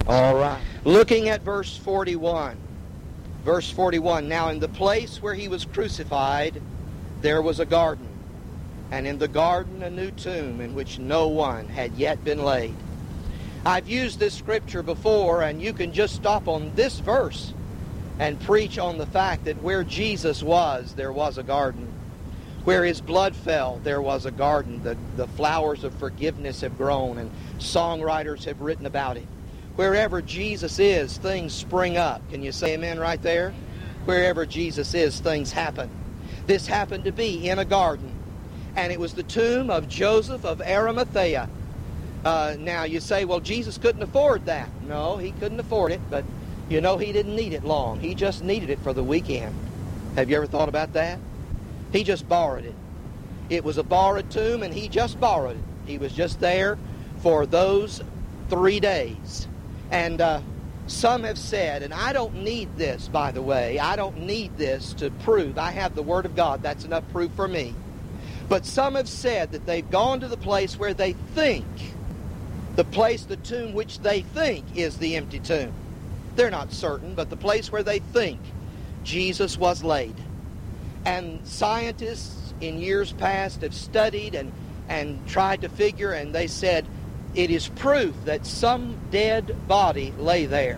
All right. Looking at verse 41. Verse 41, now in the place where he was crucified, there was a garden, and in the garden a new tomb in which no one had yet been laid. I've used this scripture before, and you can just stop on this verse and preach on the fact that where Jesus was, there was a garden. Where his blood fell, there was a garden. The flowers of forgiveness have grown, and songwriters have written about it. Wherever Jesus is, things spring up. Can you say amen right there? Wherever Jesus is, things happen. This happened to be in a garden, and it was the tomb of Joseph of Arimathea. Now you say, well, Jesus couldn't afford that. No, he couldn't afford it, but you know he didn't need it long. He just needed it for the weekend. Have you ever thought about that? He just borrowed it. It was a borrowed tomb, and he just borrowed it. He was just there for those 3 days. And some have said, and I don't need this, by the way, I don't need this to prove. I have the Word of God. That's enough proof for me. But some have said that they've gone to the place where they think, the tomb which they think is the empty tomb. They're not certain, but the place where they think Jesus was laid. And scientists in years past have studied and tried to figure, and they said, it is proof that some dead body lay there.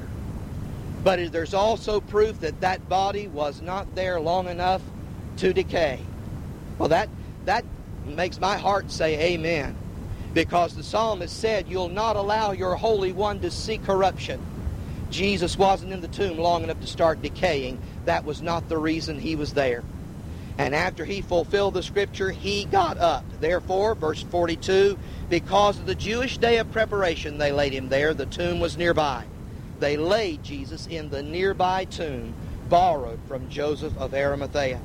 But there's also proof that that body was not there long enough to decay. Well, that makes my heart say amen. Because the psalmist said, you'll not allow your Holy One to see corruption. Jesus wasn't in the tomb long enough to start decaying. That was not the reason he was there. And after he fulfilled the scripture, he got up. Therefore, verse 42, because of the Jewish day of preparation, they laid him there. The tomb was nearby. They laid Jesus in the nearby tomb, borrowed from Joseph of Arimathea.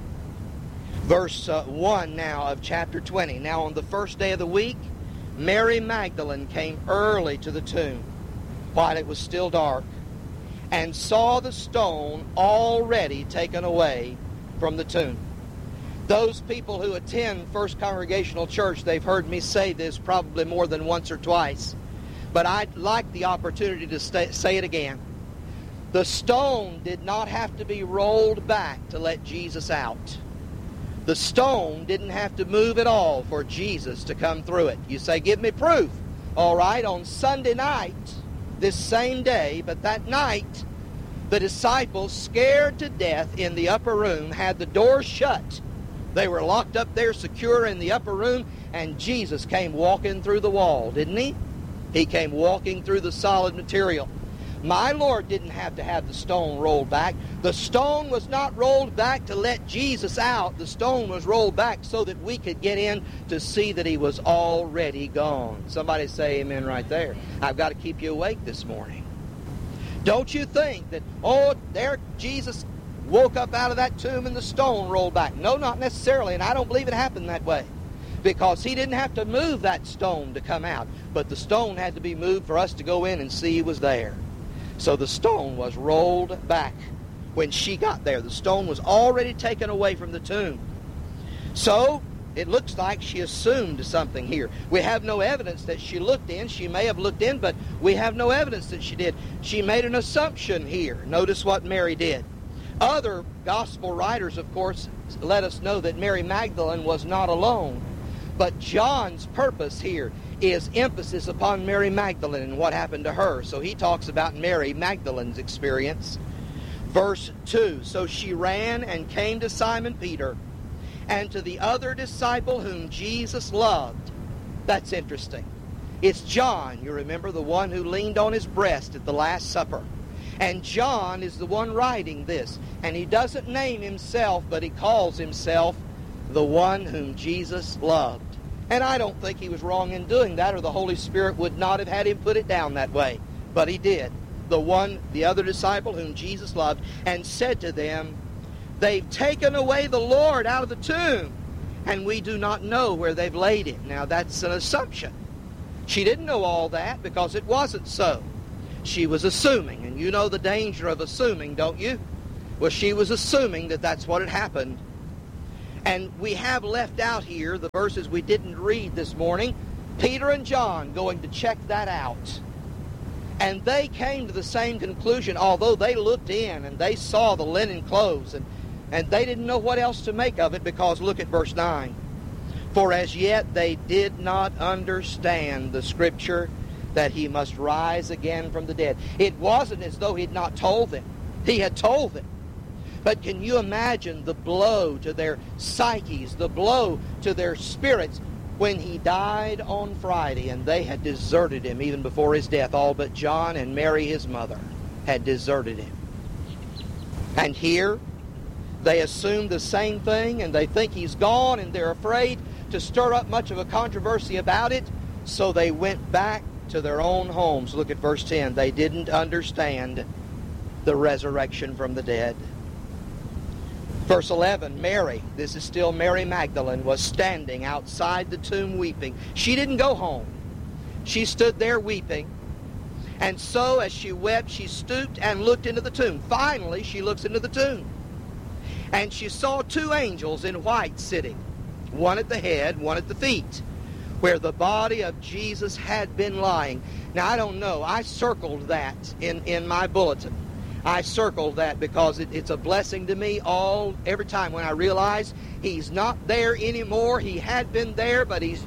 Verse 1 now of chapter 20. Now on the first day of the week, Mary Magdalene came early to the tomb, while it was still dark, and saw the stone already taken away from the tomb. Those people who attend First Congregational Church, they've heard me say this probably more than once or twice, but I'd like the opportunity to say it again. The stone did not have to be rolled back to let Jesus out. The stone didn't have to move at all for Jesus to come through it. You say, give me proof. All right, on Sunday night, this same day, but that night, the disciples, scared to death in the upper room, had the doors shut. They were locked up there secure in the upper room, and Jesus came walking through the wall, didn't he? He came walking through the solid material. My Lord didn't have to have the stone rolled back. The stone was not rolled back to let Jesus out. The stone was rolled back so that we could get in to see that he was already gone. Somebody say amen right there. I've got to keep you awake this morning. Don't you think that, oh, there Jesus woke up out of that tomb and the stone rolled back. No, not necessarily, and I don't believe it happened that way. Because he didn't have to move that stone to come out. But the stone had to be moved for us to go in and see he was there. So the stone was rolled back when she got there. The stone was already taken away from the tomb. So it looks like she assumed something here. We have no evidence that she looked in. She may have looked in, but we have no evidence that she did. She made an assumption here. Notice what Mary did. Other gospel writers, of course, let us know that Mary Magdalene was not alone. But John's purpose here is emphasis upon Mary Magdalene and what happened to her. So he talks about Mary Magdalene's experience. Verse 2, so she ran and came to Simon Peter and to the other disciple whom Jesus loved. That's interesting. It's John, you remember, the one who leaned on his breast at the Last Supper. And John is the one writing this. And he doesn't name himself, but he calls himself the one whom Jesus loved. And I don't think he was wrong in doing that, or the Holy Spirit would not have had him put it down that way. But he did. The other disciple whom Jesus loved, and said to them, they've taken away the Lord out of the tomb, and we do not know where they've laid him. Now that's an assumption. She didn't know all that because it wasn't so. She was assuming, and you know the danger of assuming, don't you? Well, she was assuming that that's what had happened. And we have left out here the verses we didn't read this morning. Peter and John going to check that out. And they came to the same conclusion, although they looked in and they saw the linen clothes, and they didn't know what else to make of it, because look at verse 9. For as yet they did not understand the Scripture that he must rise again from the dead. It wasn't as though he had not told them. He had told them. But can you imagine the blow to their psyches, the blow to their spirits, when he died on Friday and they had deserted him even before his death? All but John and Mary, his mother, had deserted him. And here they assume the same thing, and they think he's gone, and they're afraid to stir up much of a controversy about it, so they went back to their own homes. Look at verse 10. They didn't understand the resurrection from the dead. Verse 11, Mary, this is still Mary Magdalene, was standing outside the tomb weeping. She didn't go home. She stood there weeping. And so as she wept, she stooped and looked into the tomb. Finally, she looks into the tomb. And she saw two angels in white sitting, one at the head, one at the feet, where the body of Jesus had been lying. Now, I don't know. I circled that in my bulletin. I circled that because it's a blessing to me every time when I realize he's not there anymore. He had been there, but he's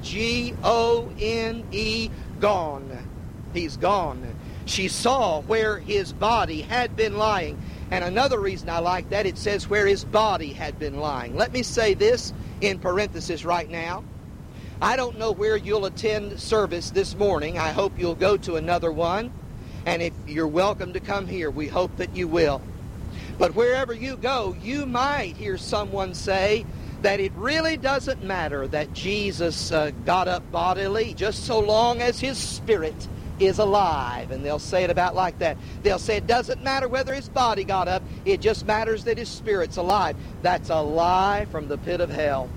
G-O-N-E, gone. He's gone. She saw where his body had been lying. And another reason I like that, it says where his body had been lying. Let me say this in parenthesis right now. I don't know where you'll attend service this morning. I hope you'll go to another one. And if you're welcome to come here, we hope that you will. But wherever you go, you might hear someone say that it really doesn't matter that Jesus got up bodily, just so long as his spirit is alive. And they'll say it about like that. They'll say it doesn't matter whether his body got up, it just matters that his spirit's alive. That's a lie from the pit of hell.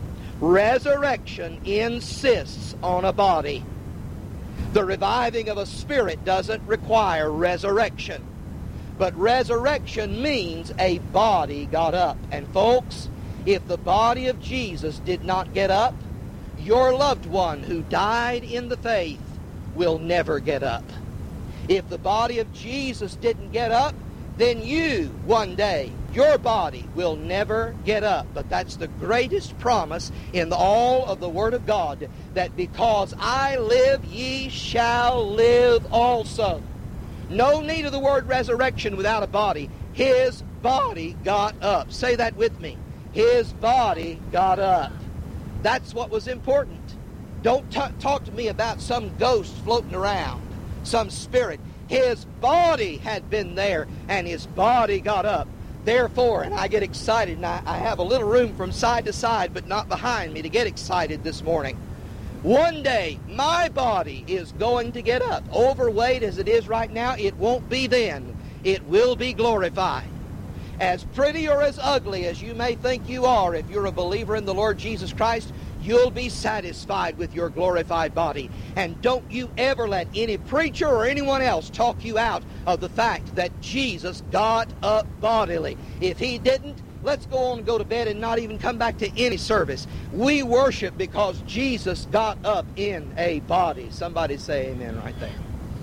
Resurrection insists on a body. The reviving of a spirit doesn't require resurrection. But resurrection means a body got up. And folks, if the body of Jesus did not get up, your loved one who died in the faith will never get up. If the body of Jesus didn't get up, then you, one day, your body will never get up. But that's the greatest promise in all of the Word of God, that because I live, ye shall live also. No need of the word resurrection without a body. His body got up. Say that with me. His body got up. That's what was important. Don't talk to me about some ghost floating around, some spirit. His body had been there, and his body got up. Therefore, and I get excited, and I have a little room from side to side, but not behind me, to get excited this morning. One day, my body is going to get up. Overweight as it is right now, it won't be then. It will be glorified. As pretty or as ugly as you may think you are, if you're a believer in the Lord Jesus Christ, you'll be satisfied with your glorified body. And don't you ever let any preacher or anyone else talk you out of the fact that Jesus got up bodily. If he didn't, let's go on and go to bed and not even come back to any service. We worship because Jesus got up in a body. Somebody say amen right there.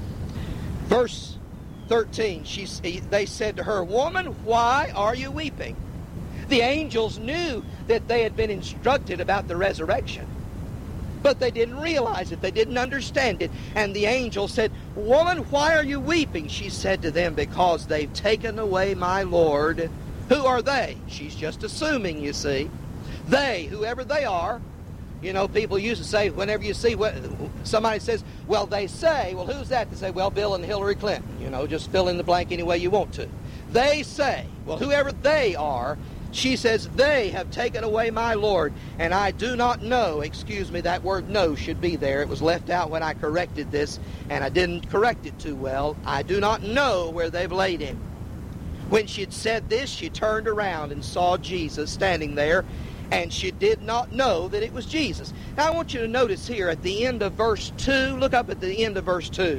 Verse 13, they said to her, "Woman, why are you weeping?" The angels knew that they had been instructed about the resurrection, but they didn't realize it. They didn't understand it. And the angel said, "Woman, why are you weeping?" She said to them, "Because they've taken away my Lord." Who are they? She's just assuming, you see. They, whoever they are. You know, people used to say, whenever you see somebody says, well, they say, well, who's that? They say, well, Bill and Hillary Clinton. You know, just fill in the blank any way you want to. They say, well, whoever they are, she says, they have taken away my Lord, and I do not know. Excuse me, that word "know" should be there. It was left out when I corrected this, and I didn't correct it too well. I do not know where they've laid him. When she had said this, she turned around and saw Jesus standing there, and she did not know that it was Jesus. Now, I want you to notice here at the end of verse 2, look up at the end of verse 2.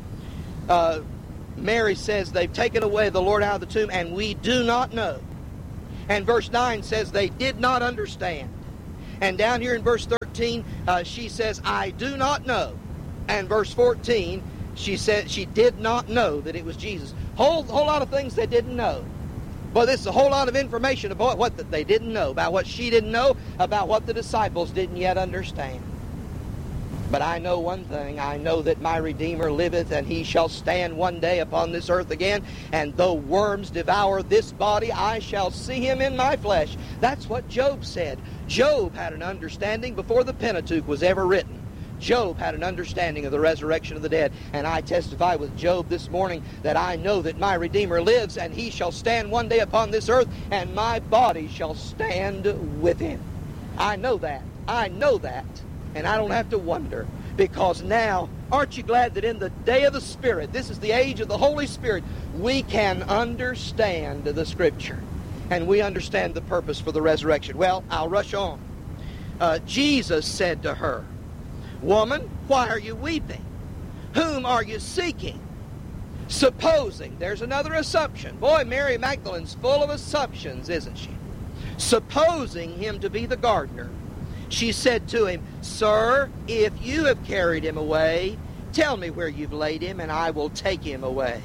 Mary says, they've taken away the Lord out of the tomb, and we do not know. And verse 9 says they did not understand. And down here in verse 13, she says, I do not know. And verse 14, She said she did not know that it was Jesus. Whole lot of things they didn't know. But this is a whole lot of information about what they didn't know, about what she didn't know, about what the disciples didn't yet understand. But I know one thing. I know that my Redeemer liveth, and he shall stand one day upon this earth again. And though worms devour this body, I shall see him in my flesh. That's what Job said. Job had an understanding before the Pentateuch was ever written. Job had an understanding of the resurrection of the dead. And I testify with Job this morning that I know that my Redeemer lives, and he shall stand one day upon this earth, and my body shall stand with him. I know that. I know that. And I don't have to wonder, because now, aren't you glad that in the day of the Spirit, this is the age of the Holy Spirit, we can understand the Scripture. And we understand the purpose for the resurrection. Well, I'll rush on. Jesus said to her, "Woman, why are you weeping? Whom are you seeking?" Supposing, there's another assumption. Boy, Mary Magdalene's full of assumptions, isn't she? Supposing him to be the gardener, she said to him, "Sir, if you have carried him away, tell me where you've laid him, and I will take him away."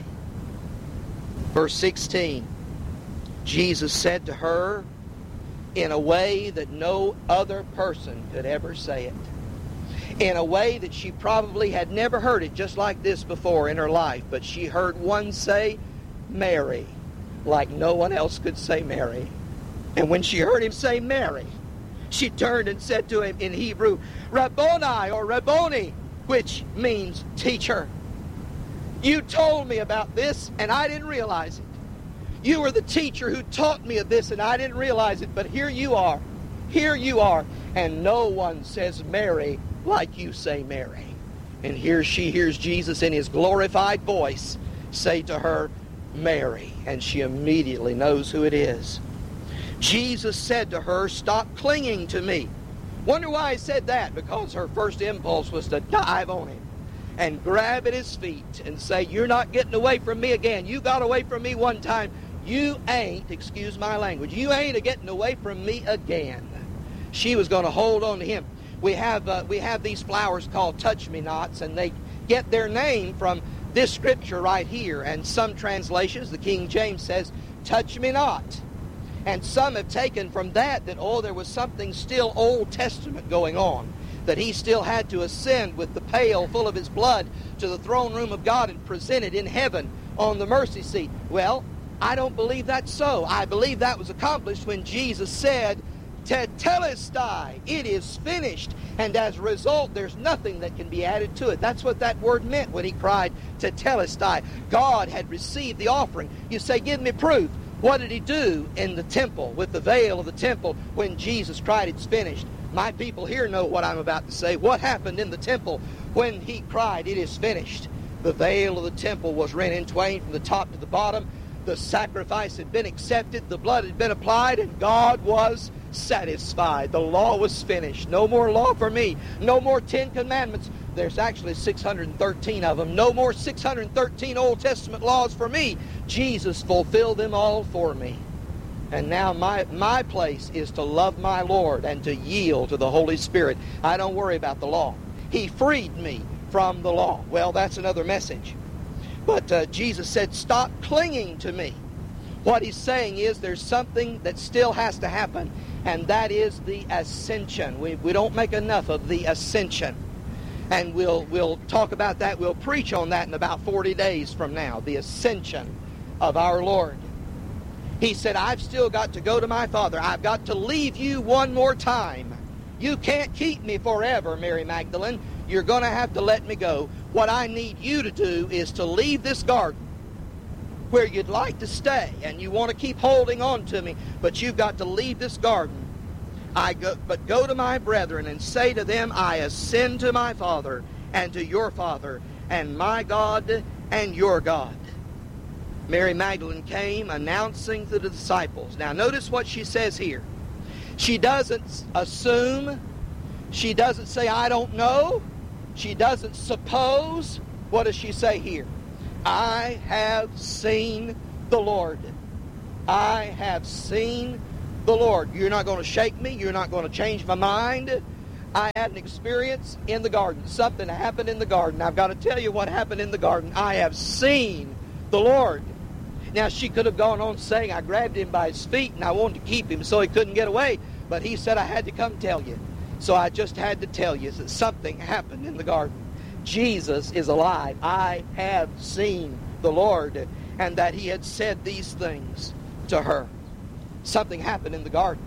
Verse 16, Jesus said to her in a way that no other person could ever say it, in a way that she probably had never heard it just like this before in her life, but she heard one say, "Mary," like no one else could say Mary. And when she heard him say Mary, she turned and said to him in Hebrew, "Rabboni," or Rabboni, which means teacher. You told me about this, and I didn't realize it. You were the teacher who taught me of this, and I didn't realize it. But here you are. Here you are. And no one says Mary like you say Mary. And here she hears Jesus in his glorified voice say to her, "Mary." And she immediately knows who it is. Jesus said to her, "Stop clinging to me." Wonder why he said that? Because her first impulse was to dive on him and grab at his feet and say, "You're not getting away from me again. You got away from me one time. You ain't," excuse my language, "you ain't a-getting away from me again." She was going to hold on to him. We have these flowers called touch-me-nots, and they get their name from this scripture right here. And some translations, the King James says, "Touch me not." And some have taken from that there was something still Old Testament going on, that he still had to ascend with the pail full of his blood to the throne room of God and present it in heaven on the mercy seat. Well, I don't believe that's so. I believe that was accomplished when Jesus said, "Tetelestai," it is finished. And as a result, there's nothing that can be added to it. That's what that word meant when he cried, "Tetelestai." God had received the offering. You say, "Give me proof." What did he do in the temple, with the veil of the temple, when Jesus cried, "It's finished"? My people here know what I'm about to say. What happened in the temple when he cried, "It is finished"? The veil of the temple was rent in twain from the top to the bottom. The sacrifice had been accepted. The blood had been applied, and God was satisfied. The law was finished. No more law for me. No more 10 commandments. There's actually 613 of them. No more 613 Old Testament laws for me. Jesus fulfilled them all for me. And now my place is to love my Lord and to yield to the Holy Spirit. I don't worry about the law. He freed me from the law. Well, that's another message. But Jesus said, "Stop clinging to me." What he's saying is there's something that still has to happen, and that is the ascension. We don't make enough of the ascension. And we'll talk about that. We'll preach on that in about 40 days from now, the ascension of our Lord. He said, "I've still got to go to my Father. I've got to leave you one more time. You can't keep me forever, Mary Magdalene. You're going to have to let me go. What I need you to do is to leave this garden where you'd like to stay, and you want to keep holding on to me, but you've got to leave this garden. But go to my brethren and say to them, I ascend to my Father and to your Father, and my God and your God." Mary Magdalene came announcing to the disciples. Now notice what she says here. She doesn't assume. She doesn't say, "I don't know." She doesn't suppose. What does she say here? "I have seen the Lord. I have seen the Lord." You're not going to shake me. You're not going to change my mind. I had an experience in the garden. Something happened in the garden. I've got to tell you what happened in the garden. I have seen the Lord. Now, she could have gone on saying, I grabbed him by his feet and I wanted to keep him so he couldn't get away. But he said, I had to come tell you. So I just had to tell you that something happened in the garden. Jesus is alive. I have seen the Lord, and that he had said these things to her. Something happened in the garden.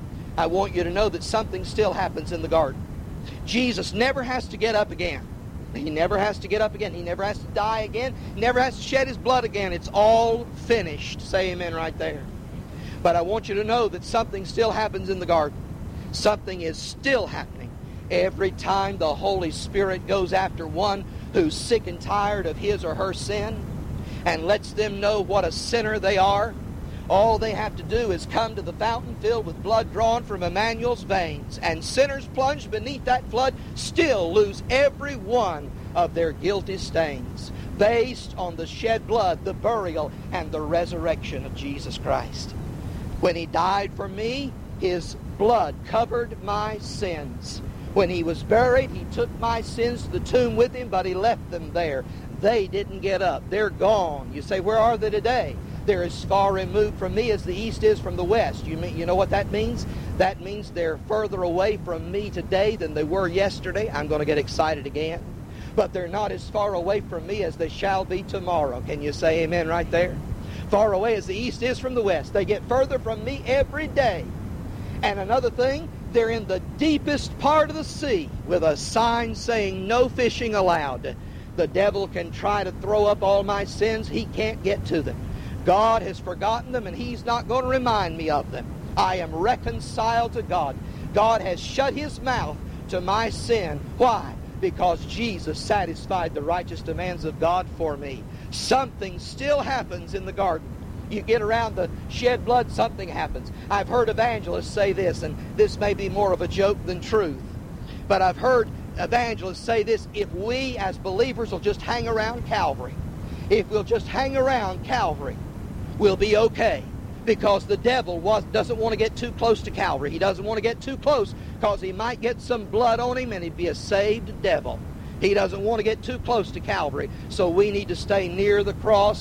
I want you to know that something still happens in the garden. Jesus never has to get up again. He never has to get up again. He never has to die again. He never has to shed his blood again. It's all finished. Say amen right there. But I want you to know that something still happens in the garden. Something is still happening every time the Holy Spirit goes after one who's sick and tired of his or her sin and lets them know what a sinner they are. All they have to do is come to the fountain filled with blood drawn from Emmanuel's veins, and sinners plunged beneath that flood still lose every one of their guilty stains, based on the shed blood, the burial, and the resurrection of Jesus Christ. When he died for me, his blood covered my sins. When he was buried, he took my sins to the tomb with him, but he left them there. They didn't get up. They're gone. You say, where are they today? They're as far removed from me as the east is from the west. You know what that means? That means they're further away from me today than they were yesterday. I'm going to get excited again. But they're not as far away from me as they shall be tomorrow. Can you say amen right there? Far away as the east is from the west. They get further from me every day. And another thing, they're in the deepest part of the sea with a sign saying no fishing allowed. The devil can try to throw up all my sins. He can't get to them. God has forgotten them, and he's not going to remind me of them. I am reconciled to God. God has shut his mouth to my sin. Why? Because Jesus satisfied the righteous demands of God for me. Something still happens in the garden. You get around the shed blood, something happens. I've heard evangelists say this, and this may be more of a joke than truth. But I've heard evangelists say this: if we as believers will just hang around Calvary, if we'll just hang around Calvary, we'll be okay. Because the devil doesn't want to get too close to Calvary. He doesn't want to get too close because he might get some blood on him and he'd be a saved devil. He doesn't want to get too close to Calvary. So we need to stay near the cross,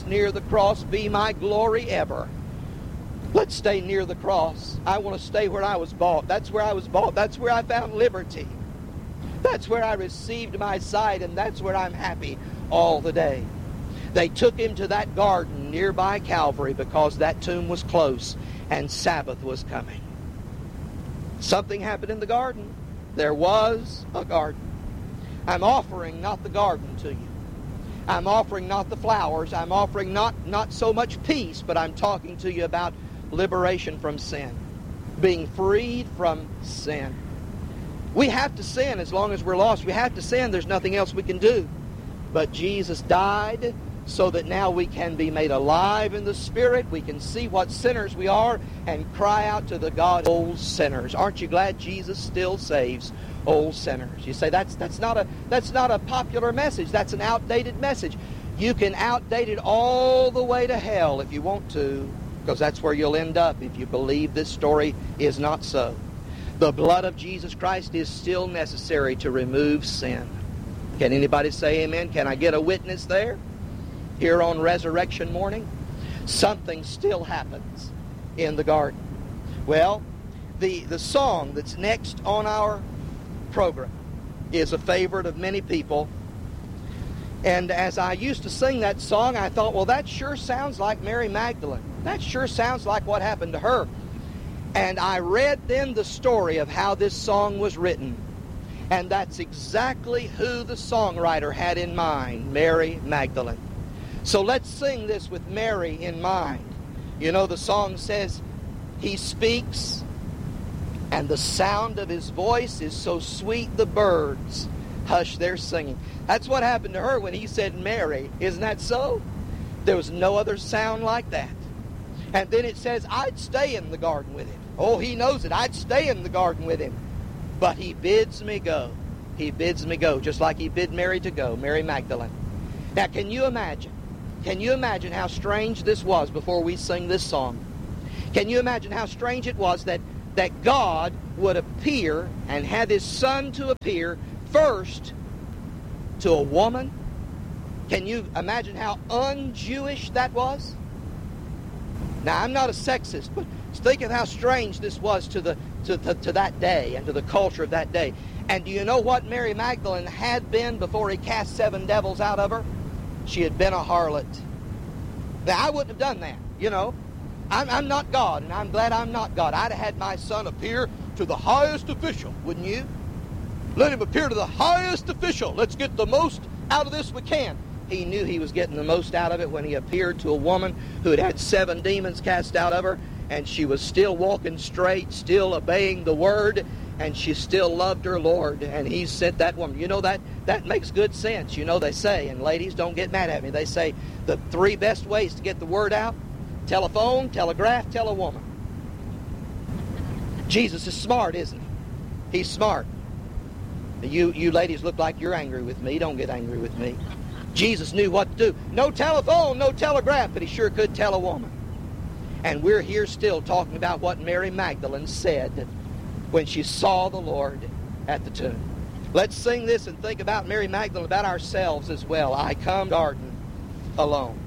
be my glory ever. Let's stay near the cross. I want to stay where I was bought. That's where I was bought. That's where I found liberty. That's where I received my sight, and that's where I'm happy all the day. They took him to that garden nearby Calvary because that tomb was close and Sabbath was coming. Something happened in the garden. There was a garden. I'm offering not the garden to you. I'm offering not the flowers. I'm offering not so much peace, but I'm talking to you about liberation from sin. Being freed from sin. We have to sin as long as we're lost. We have to sin. There's nothing else we can do. But Jesus died so that now we can be made alive in the Spirit. We can see what sinners we are and cry out to the God, old sinners. Aren't you glad Jesus still saves old sinners? You say that's not a popular message. That's an outdated message. You can outdate it all the way to hell if you want to, because that's where you'll end up if you believe this story is not so. The blood of Jesus Christ is still necessary to remove sin. Can anybody say amen? Can I get a witness there? Here on resurrection morning, something still happens in the garden. Well, the song that's next on our program is a favorite of many people. And as I used to sing that song, I thought, well, that sure sounds like Mary Magdalene. That sure sounds like what happened to her. And I read then the story of how this song was written. And that's exactly who the songwriter had in mind, Mary Magdalene. So let's sing this with Mary in mind. You know, the song says, he speaks, and the sound of his voice is so sweet the birds hush their singing. That's what happened to her when he said Mary. Isn't that so? There was no other sound like that. And then it says, I'd stay in the garden with him. Oh, he knows it. I'd stay in the garden with him. But he bids me go. He bids me go, just like he bid Mary to go, Mary Magdalene. Now, can you imagine? Can you imagine how strange this was before we sing this song? Can you imagine how strange it was that that God would appear and have His Son to appear first to a woman? Can you imagine how un-Jewish that was? Now, I'm not a sexist, but think of how strange this was to that day and to the culture of that day. And do you know what Mary Magdalene had been before He cast 7 devils out of her? She had been a harlot. Now, I wouldn't have done that, you know. I'm not God, and I'm glad I'm not God. I'd have had my Son appear to the highest official, wouldn't you? Let Him appear to the highest official. Let's get the most out of this we can. He knew he was getting the most out of it when He appeared to a woman who had had 7 demons cast out of her, and she was still walking straight, still obeying the Word, and she still loved her Lord, and He sent that woman. You know, that makes good sense. You know, they say, and ladies, don't get mad at me, they say the 3 best ways to get the Word out: telephone, telegraph, tell a woman. Jesus is smart, isn't He? He's smart. You ladies look like you're angry with me. Don't get angry with me. Jesus knew what to do. No telephone, no telegraph, but He sure could tell a woman. And we're here still talking about what Mary Magdalene said when she saw the Lord at the tomb. Let's sing this and think about Mary Magdalene, about ourselves as well. I come garden alone.